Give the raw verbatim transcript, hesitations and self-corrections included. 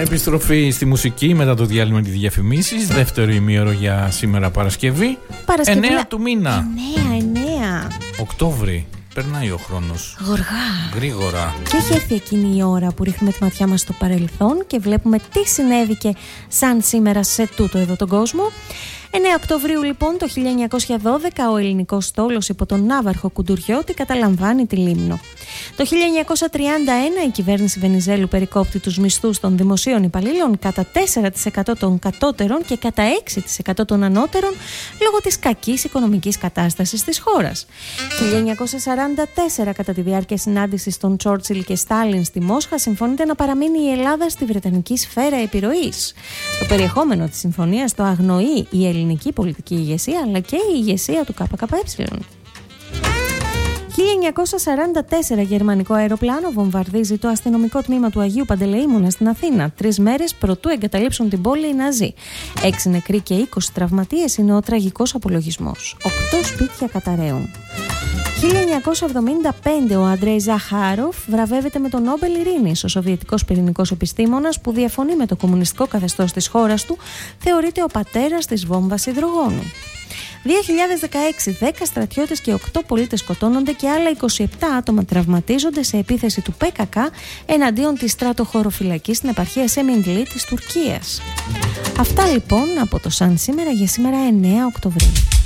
Επιστροφή στη μουσική μετά το διάλειμμα τη διαφημίσεις. Δεύτερο ημίωρο για σήμερα Παρασκευή. Παρασκευή εννέα του μήνα. εννέα, εννέα. Οκτώβρη. Περνάει ο χρόνος. Γοργά. Γρήγορα. Και έχει έρθει εκείνη η ώρα που ρίχνουμε τη ματιά μας στο παρελθόν και βλέπουμε τι συνέβηκε σαν σήμερα σε τούτο εδώ τον κόσμο. εννέα Οκτωβρίου λοιπόν το χίλια εννιακόσια δώδεκα ο ελληνικός στόλος υπό τον ναύαρχο Κουντουριώτη καταλαμβάνει τη Λίμνο. Το χίλια εννιακόσια τριάντα ένα η κυβέρνηση Βενιζέλου περικόπτει τους μισθούς των δημοσίων υπαλλήλων κατά τέσσερα τοις εκατό των κατώτερων και κατά έξι τοις εκατό των ανώτερων λόγω της κακής οικονομικής κατάστασης της χώρας. χίλια εννιακόσια σαράντα τέσσερα κατά τη διάρκεια συνάντησης των Τσόρτσιλ και Στάλιν στη Μόσχα συμφωνείται να παραμείνει η Ελλάδα στη βρετανική σφαίρα επιρροής. Το περιεχόμενο της συμφωνίας το αγνοεί η ελληνική πολιτική ηγεσία αλλά και η ηγεσία του ΚΚΕ. χίλια εννιακόσια σαράντα τέσσερα γερμανικό αεροπλάνο βομβαρδίζει το αστυνομικό τμήμα του Αγίου Παντελεήμωνα στην Αθήνα. Τρεις μέρες προτού εγκαταλείψουν την πόλη οι Ναζί. Έξι νεκροί και είκοσι τραυματίες είναι ο τραγικός απολογισμός. Οκτώ σπίτια καταραίουν. χίλια εννιακόσια εβδομήντα πέντε ο Αντρέι Ζαχάροφ βραβεύεται με τον Νόμπελ Ειρήνης. Ο σοβιετικός πυρηνικός επιστήμονας που διαφωνεί με το κομμουνιστικό καθεστώς της χώρας του θεωρείται ο πατέρας της βόμβας υδρογόνου. δύο χιλιάδες δεκαέξι, δέκα στρατιώτες και οκτώ πολίτες σκοτώνονται και άλλα είκοσι επτά άτομα τραυματίζονται σε επίθεση του ΠΚΚ εναντίον της στρατοχωροφυλακής στην επαρχία Σεμιγκλή της Τουρκίας. Αυτά λοιπόν από το Σαν σήμερα για σήμερα εννέα Οκτωβρίου.